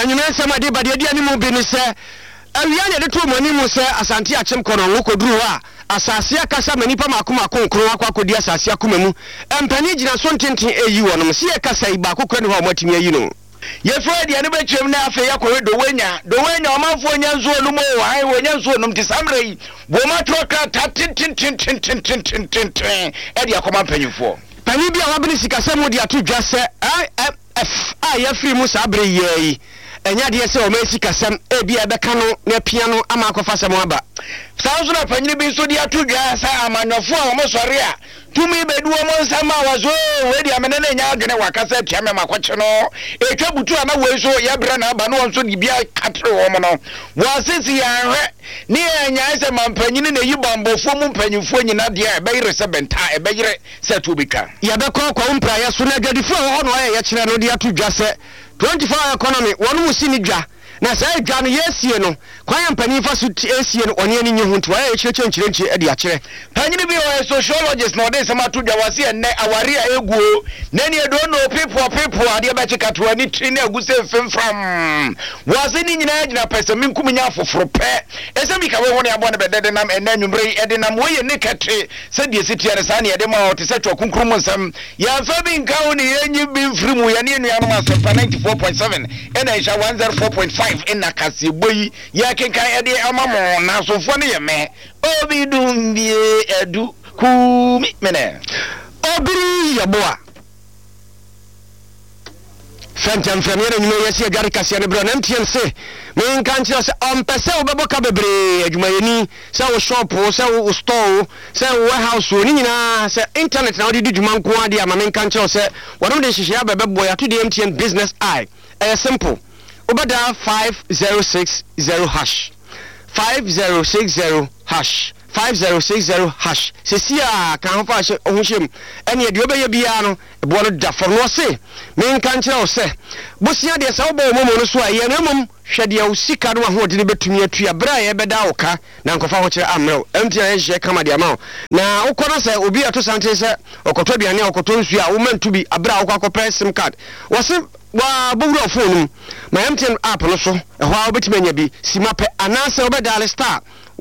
anyume nsɛm ade ba de adi animu bi ne sɛ awia ne de to mani mu sɛ asante akyem kɔnɔ wo koduru a asase akasa manipa makoma konkron akɔkɔdi asase akoma mu empani gyina so ntenten eyi wɔnom sɛ yɛ kasa yi ba kokɔ ne hɔ ɔmatimi ayi no yefo de ne betwem na afa yakɔ dowenya ɔmanfo nya nso no mo ai wonya nso no mti samre yi bo ma troka ta tin e de akɔma panyifo pani bia wabene sikasɛm de ato dwa sɛ IMF a yɛfiri mu saa bere yi enya de sɛ o ma sikasɛm bia bɛka no na pia no ama akɔfa sɛm aba saa so na panyi bi so de ato dwa sa amanyɔfo a wɔn sɔre a tumi bedu wɔn nsama wazo we de amene na nya adwene wakasa tia me makɔkye no etwa butu ana we so yɛbrɛ na aba no wɔn so de bia katre wɔn no wɔasisi yɛhwɛ ne nya sɛ mampanyini na yi bambofo mu mpanyifo nyina de a ɛbɛyere sɛ bɛnta ɛbɛyere sɛ to betwa yɛbɛkɔ kwa mpraeɛ so na adwadifo a hɔ no ayɛ yɛkyerɛ no de ato dwa sɛ 24-hour economy wɔn mu si ni dwa na sɛ dwa no yɛsie no kwan mpanyini fa so esie no ɔne ani nye ho nti wɔayɛ kyerɛkyerɛ de akyerɛ panyini bi wɔ sociologist na ɔde sɛm ato dwa wɔse ɛnɛ aware a eguo na ne do no people ade bɛkye katoa ni tri na agu sɛ femfam wɔse ni nyina gyina pɛsɛ minkum nya foforo pɛ ɛsɛ bi ka wɔ ne abɔ ne bɛdɛde nam ɛnɛ nwumre ɛde nam wɔyɛ ne kɛte sɛ die sitia ne saa ne ɛde ma ɔte sɛ twɔ kunkrum nsɛm yɛmfa bi nka wo ne yɛnyi bi mfiri mu yɛne nuanom asɛmpa 94.7 ɛna ɛhyɛ 104.5 ina kasi boyi ya kenkan ede amamo na sofo ne yeme obi dumbie edu kumi mene obiri yaboa fantam famere nyime yesi agari kasi ne bro na mtien se men kan kire se ompese obeboka bebre adwumayeni se wo shop se wo store se wo warehouse ni nyina se internet na odi dwuma nko ade ama men kan kire se wodom de hihia bebebo ya to the MTN business eye simple Obada 5060 hash 5060 hash 5060 hash sesia kan fa ohunhyem ene de obeye bia no ebo no da for no se men kan kire o se bosia de se obo momo no so aye na mom hwede ya usika no ho de betumi atua bra ye beda oka na nkofa ho kire amrel MTN hye kama de ama na ukona se obi ato sante se okoto duane okoto nsu a wo mantu bi abra akokopɛ sim card wose wa bowura phone ma MTN app no so ehwa obetime nya bi simape anase obedale star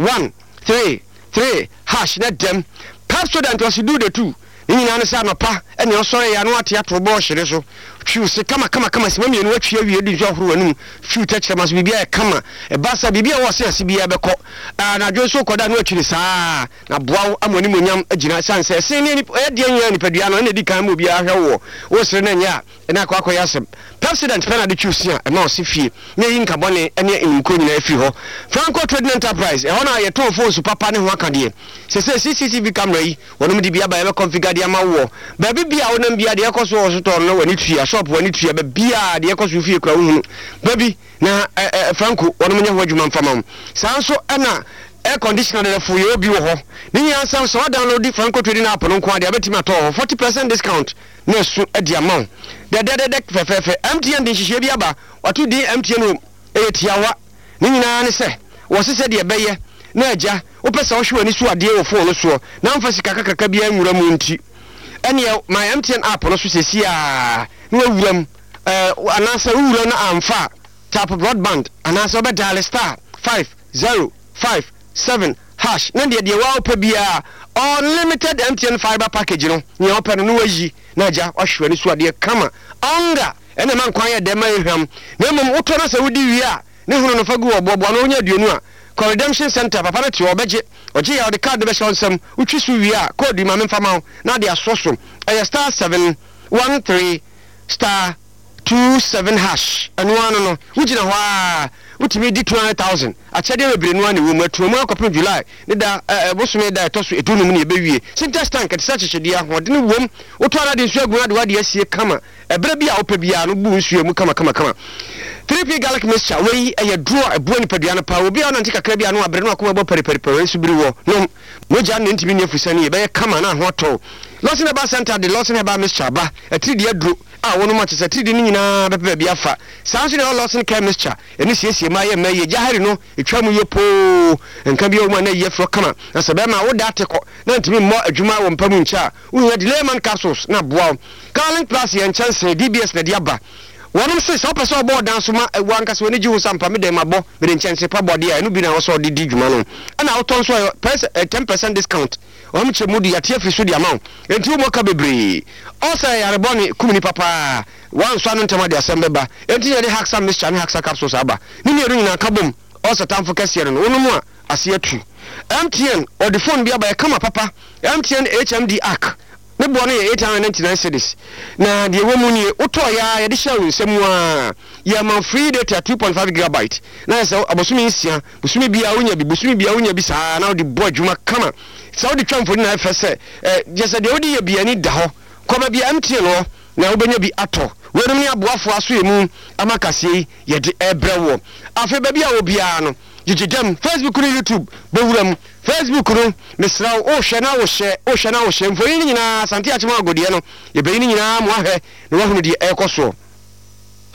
133 hash na dem pap student was do the two ni na ne sa no pa ene osore ya no ate ato bo hire so twi se kama sima me no atwi awie di hwahoro wanum twi tachira mas bibia e kama e basa bibia wo se ase bia bekɔ na dwo so koda no atwi saa na boawo amoni monyam agina sanse se ne ni e de anya ni padua no ne di kan mo bia hwɛ wo sere na nya e na akɔ yasem president pena de twi e na o se fie ne yi nkabone ene enko nyina afi hɔ Franco Trading Enterprise e hɔ na ye ton phone su papa ne ho akade se CCTV camera yi wɔnom di bia ba ye configure de ama wo ba bibia wonam bia de ekoso wo so ton no wani twi shop wani twi ba bia de ekoso fie kura wo babi na Franco wonom nya ho adwuma mfamam sanso na air conditioner de fo ye obi wo ho ni nya san so download the Franco Trading app no nko ade abetimi ato 40% discount na su adi amount de fefefe MTN de hihye bi aba wato di MTN tiawa ni nyina ne se wo se de beye na agya wo pese wo hwe ani su ade wo fo no so na mfa sika kakaka bia nwura mu nti ene my MTN app no so sesi a no wuram anasa wuram na amfa tap broadband anasa obedale star 5057 hash na de wa opa bia unlimited MTN fiber package no nya opa no wayi na agya ahwe ani su ade kama onga ene man kwan ye de ma ehwam na mom uto na se wudi wi a ne hunu no fagu obobo no onya aduonu a Redemption Center papa na ti obeje oje ya de card be shonsam utwi su wi a code ma memfa ma na de asoso star 713 star 27 hash anu anu no ugina ho a utimi di 200,000 achede webre nu anu wo atu mu akopem July ne da bosume da toso etunu mu ne bewie sinter tank de search chede a ho de ne wom oto ana de nsu agun ade wade asie kama ebere bia opa bia no bu nsu mu kama 3P Gallic Mixture we a draw a boni padiana pa obi on antika krabia no abre no akoma bo periperi subiri wo no moja ne ntimi ne fusani be kama na ho to Losin Eba Center de Losin Eba Mixture ba a 3D adro a wono ma chese 3D ni nyina bebe bia fa sanso de Losin Care Mixture eni siesie ma ye maye jahari no etwa mu yepo nka bia o ma na ye fro kama na se be ma wo da ateko na ntimi mo adwuma wo mpamu ncha wo ya Layman Capsules na boa Carling Plus ye chance DBS na dia ba wɔnom se sɛ wopɛ sɛ ɔbɔ dan so ma wankasa w'ani gye wo sampa mede mabɔ mede nkyɛnse pa bɔde a ɛno bi na wɔ sɛ ɔde di dwuma no ɛna wotɔ nso 10% discount ɔm kyɛ mu de yɛte afiri so de ama wo enti wo mɔka bebree ɔsɛ yarebɔ ne kum nipa paa wansɔ no ntɛm de asɛm bɛba enti yɛde haxa mixture ne haxa capsules aba ne mmienu nyinaa ka bom ɔsɛ tamfo kɛseɛ no wonom a aseɛ tu MTN ɔde phone bi aba yɛkama papa MTN HMD ARC ne bɔ no yɛ 899 cedis na deɛ wɔ mu nie wotɔ ya yɛde hyɛ wo nsɛm a yɛma free data 2.5 gigabyte na sɛ abosome nsia bosome bia wonya bi bosome bia wonya bi saa na wode bɔ adwuma kama sɛ wode twa mfoni na ɛfɛ sɛ gye sɛ deɛ wode yɛ biani da hɔ kɔba bia MTN hɔ na wobɛnya bi atɔ wɔnom ne aboafoɔ aso yɛ mu ama kaseɛ yɛde ɛbrɛ wɔ afei baabi a wɔ biara no gyegyedam Facebook ne YouTube bɛwuram Facebook no mesra wo hwɛ na wo hyɛ mfoni no nyinaa sante akyema agodeɛ no yɛbɛyi no nyinaa mo ahwɛ na wahunu deɛ ɛkɔ soɔ